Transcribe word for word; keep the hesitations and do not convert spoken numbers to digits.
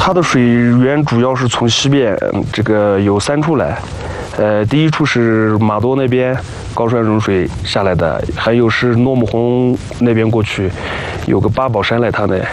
它的水源主要是从西边，这个有三处来。呃，第一处是马多那边高川融水下来的，还有是诺木洪那边过去有个八宝山来它那，